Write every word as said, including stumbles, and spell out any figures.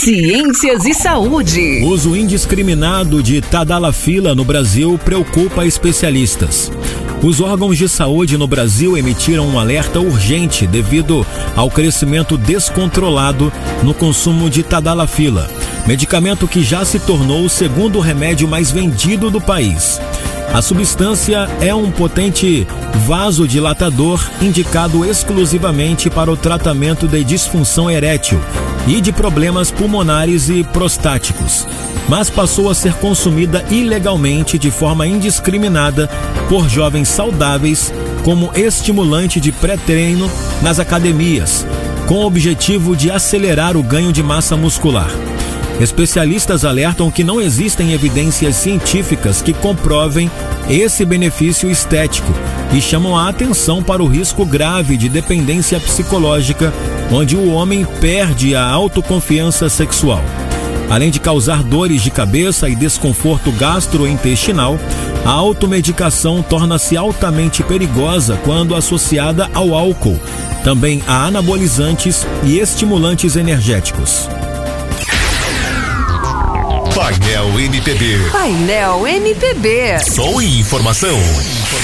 Ciências e saúde. O uso indiscriminado de tadalafila no Brasil preocupa especialistas. Os órgãos de saúde no Brasil emitiram um alerta urgente devido ao crescimento descontrolado no consumo de tadalafila, medicamento que já se tornou o segundo remédio mais vendido do país. A substância é um potente vasodilatador indicado exclusivamente para o tratamento de disfunção erétil e de problemas pulmonares e prostáticos, mas passou a ser consumida ilegalmente de forma indiscriminada por jovens saudáveis como estimulante de pré-treino nas academias, com o objetivo de acelerar o ganho de massa muscular. Especialistas alertam que não existem evidências científicas que comprovem esse benefício estético e chamam a atenção para o risco grave de dependência psicológica, onde o homem perde a autoconfiança sexual. Além de causar dores de cabeça e desconforto gastrointestinal, a automedicação torna-se altamente perigosa quando associada ao álcool, também a anabolizantes e estimulantes energéticos. Painel M P B. Painel M P B. Som e informação.